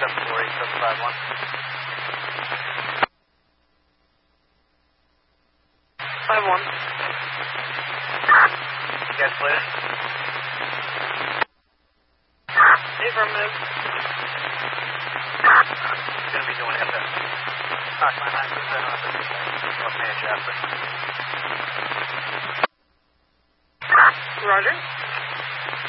748-751. One. Yes, please. Affirmative. Gonna be doing FS. Talk my 927 on the North Manchester. Roger.